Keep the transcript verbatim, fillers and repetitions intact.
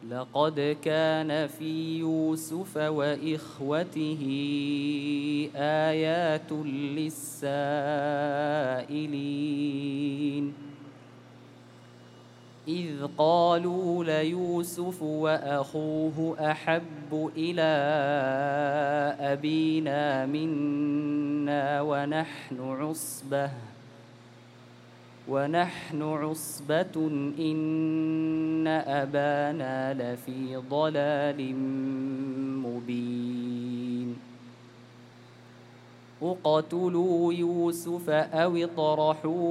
لقد كان في يوسف وإخوته آيات للسائلين إذ قالوا ليوسف وأخوه أحب إلى أبينا منا ونحن عصبة ونحن عصبة إن أبانا لفي ضلال مبين اقتلوا يوسف أو اطرحوه